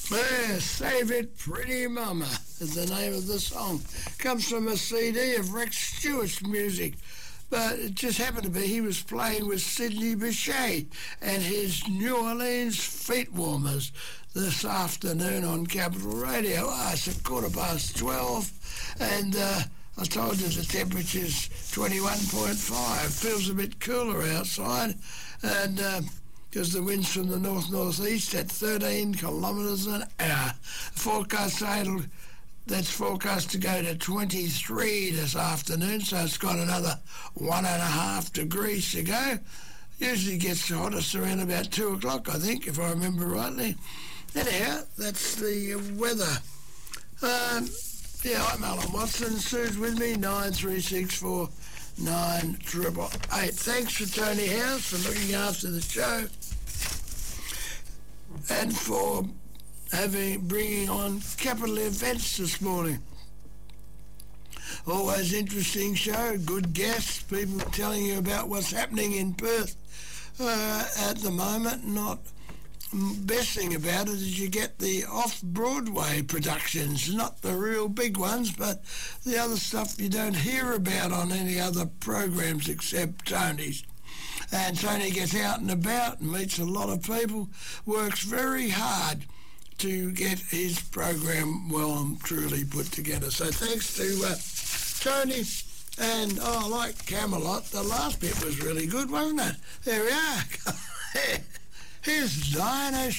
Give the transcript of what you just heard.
Yeah, Save It Pretty Mama is the name of the song. Comes from a CD of Rex Stewart's music. But it just happened to be he was playing with Sidney Bechet and his New Orleans Feet Warmers this afternoon on Capital Radio. It's 12:15 and I told you the temperature's 21.5. Feels a bit cooler outside and because the wind's from the north-northeast at 13 kilometres an hour. That's forecast to go to 23 this afternoon, so it's got another 1.5 degrees to go. Usually gets hottest around about 2 o'clock, I think, if I remember rightly. Anyhow, that's the weather. I'm Alan Watson. Sue's with me, 9364 9888. Thanks for Tony House for looking after the show and for bringing on Capital Events this morning. Always interesting show, good guests, people telling you about what's happening in Perth at the moment. Not best thing about it is you get the off-Broadway productions, not the real big ones, but the other stuff you don't hear about on any other programs except Tony's. And Tony gets out and about and meets a lot of people, works very hard to get his program well and truly put together. So thanks to Tony, and like Camelot, the last bit was really good, wasn't it? There we are. Here's Diana